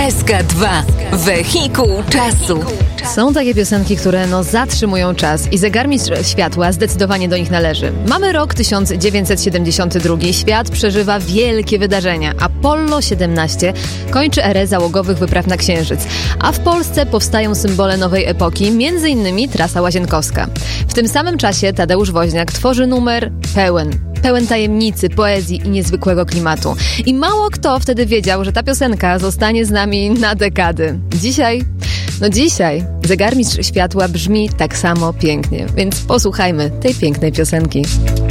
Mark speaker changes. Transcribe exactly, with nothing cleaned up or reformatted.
Speaker 1: S K dwa. Wehikuł czasu.
Speaker 2: Są takie piosenki, które no zatrzymują czas i Zegarmistrz Światła zdecydowanie do nich należy. Mamy rok tysiąc dziewięćset siedemdziesiąty drugi. Świat przeżywa wielkie wydarzenia. Apollo siedemnaście kończy erę załogowych wypraw na Księżyc. A w Polsce powstają symbole nowej epoki, między innymi trasa łazienkowska. W tym samym czasie Tadeusz Woźniak tworzy numer pełen. Pełen tajemnicy, poezji i niezwykłego klimatu. I mało kto wtedy wiedział, że ta piosenka zostanie z nami na dekady. Dzisiaj, no dzisiaj, Zegarmistrz Światła brzmi tak samo pięknie, więc posłuchajmy tej pięknej piosenki.